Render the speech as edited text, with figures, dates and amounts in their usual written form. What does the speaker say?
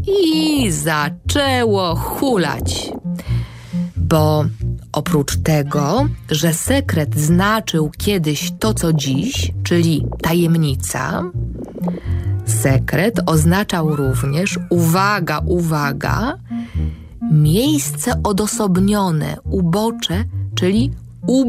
i zaczęło hulać. Bo oprócz tego, że sekret znaczył kiedyś to, co dziś, czyli tajemnica, sekret oznaczał również, uwaga, uwaga, miejsce odosobnione, ubocze, czyli